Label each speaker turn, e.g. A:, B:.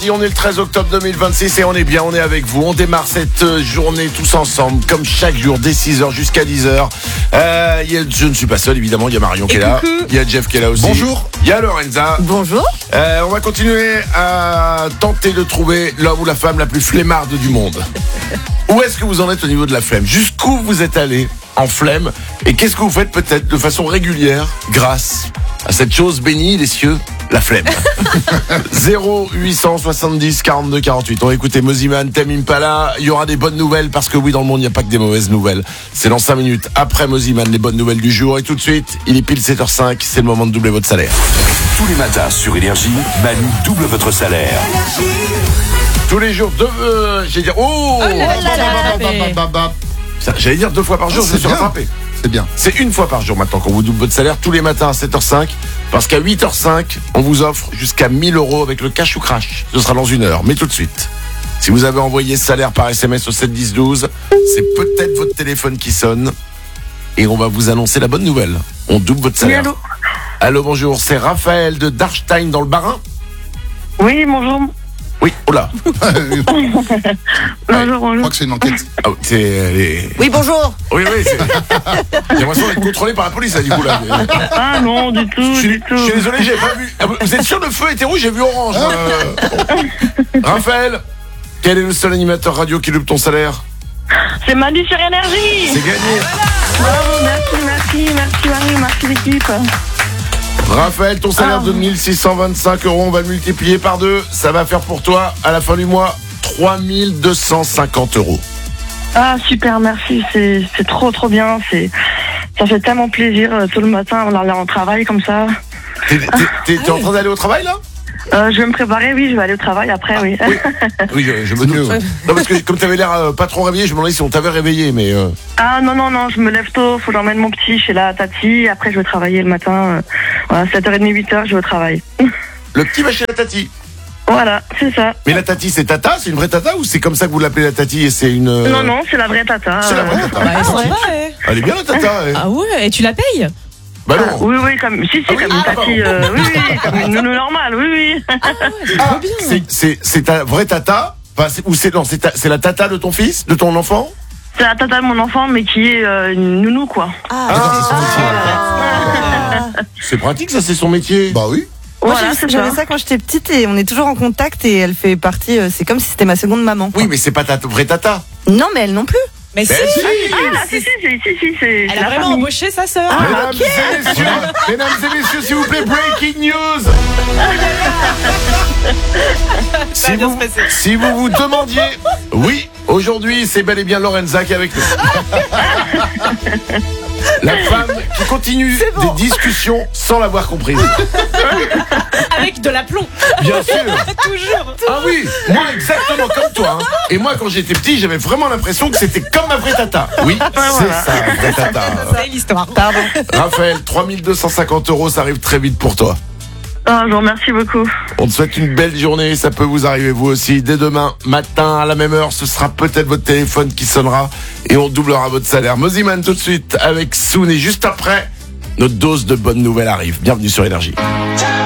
A: On est le 13 octobre 2026 et on est bien, on est avec vous. On démarre cette journée tous ensemble, comme chaque jour, dès 6h jusqu'à 10h. Je ne suis pas seul, évidemment, il y a Marion qui est là. Il y a Jeff qui est là aussi.
B: Bonjour.
A: Il y a Lorenza.
C: Bonjour.
A: On va continuer à tenter de trouver l'homme ou la femme la plus flemmarde du monde. Où est-ce que vous en êtes au niveau de la flemme? Jusqu'où vous êtes allé en flemme? Et qu'est-ce que vous faites peut-être de façon régulière grâce à cette chose bénie des cieux, la flemme? 0870 42 48. On va écouter Mosiman, Tame Impala. Il y aura des bonnes nouvelles parce que oui, dans le monde, il n'y a pas que des mauvaises nouvelles. C'est dans 5 minutes après Mosiman, les bonnes nouvelles du jour. Et tout de suite, il est pile 7h05. C'est le moment de doubler votre salaire.
D: Tous les matins sur Énergie, Manu double votre salaire.
A: Tous les jours, j'allais dire, j'allais dire 2 fois par jour, je me suis rattrapé.
B: C'est bien.
A: C'est 1 fois par jour maintenant qu'on vous double votre salaire tous les matins à 7h05. Parce qu'à 8h05, on vous offre jusqu'à 1000 € avec le cash ou crash. Ce sera dans 1 heure. Mais tout de suite, si vous avez envoyé ce salaire par SMS au 7 10 12, c'est peut-être votre téléphone qui sonne. Et on va vous annoncer la bonne nouvelle. On double votre salaire.
E: Oui,
A: allô, bonjour. C'est Raphaël de Darstein dans le Bas-Rhin.
E: Oui, bonjour.
A: Oui, oh là.
E: Bonjour,
B: Je
E: bonjour.
B: crois que c'est une enquête.
C: Oui, bonjour.
A: Oui, c'est... J'ai l'impression d'être contrôlé par la police, là, du coup, là.
E: Ah non, du tout,
A: Je suis
E: du tout.
A: désolé, j'ai pas vu. Vous êtes sûr, le feu était rouge, j'ai vu orange. Raphaël, quel est le seul animateur radio qui double ton salaire?
E: C'est Manu sur Énergie.
A: C'est gagné.
E: Bravo, merci Manu, merci l'équipe.
A: Raphaël, ton salaire de 1625 €, on va le multiplier par 2. Ça va faire pour toi, à la fin du mois, 3250 €.
E: Ah super, merci, c'est trop bien, ça fait tellement plaisir tout le matin, on aller en travail comme ça.
A: T'es en train d'aller au travail, là?
E: Je vais me préparer, oui, je vais aller au travail après, oui.
A: Oui, je me doute. Non, parce que comme t'avais l'air pas trop réveillé, je me demandais si on t'avait réveillé, mais...
E: Ah non, je me lève tôt, faut que j'emmène mon petit chez la tati, après je vais travailler le matin, voilà, 7h30, 8h, je vais au travail.
A: Le petit va chez la tati.
E: Voilà, c'est ça.
A: Mais la tati, c'est tata? C'est une vraie tata ou c'est comme ça que vous l'appelez la tati et c'est une...
E: Non, c'est la vraie tata.
A: C'est la vraie tata.
C: Bah,
A: Ah,
C: ouais.
A: Elle est bien la tata, elle.
F: Ah ouais, et tu la payes?
A: Bah non.
E: Oui, comme une tati, oui, comme une nounou normale, oui.
F: Trop bien.
A: C'est ta vraie tata? Enfin, c'est la tata de ton fils, de ton enfant?
E: C'est la tata de mon enfant, mais qui est une nounou, quoi.
A: C'est pratique, ça, c'est son métier.
B: Bah oui.
C: Moi,
E: Voilà, c'est
C: j'avais
E: ça.
C: ça quand j'étais petite et on est toujours en contact et elle fait partie, c'est comme si c'était ma seconde maman.
A: Oui, mais c'est pas ta vraie tata.
C: Non, mais elle non plus.
F: Mais si,
E: Ah, si, c'est
F: elle a
E: la
F: vraiment
E: famille.
F: embauché sa sœur.
A: Mesdames et messieurs, s'il vous plaît, breaking news.
F: Ça va bien se passer.
A: Si vous vous demandiez, oui, aujourd'hui, c'est bel et bien Lorenza qui est avec nous. La femme qui continue des discussions sans l'avoir comprise.
F: Avec de l'aplomb.
A: Bien sûr.
F: Toujours.
A: Ah oui, moi exactement comme toi. Hein. Et moi, quand j'étais petit, j'avais vraiment l'impression que c'était comme ma vraie tata. Oui, c'est ça, vraie tata.
F: C'est l'histoire.
C: Pardon.
A: Raphaël, 3250 €, ça arrive très vite pour toi.
E: Ah, je vous remercie beaucoup.
A: On te souhaite une belle journée, ça peut vous arriver vous aussi. Dès demain matin à la même heure, ce sera peut-être votre téléphone qui sonnera et on doublera votre salaire. Mosiman tout de suite avec Soon et juste après, notre dose de bonnes nouvelles arrive. Bienvenue sur Énergie.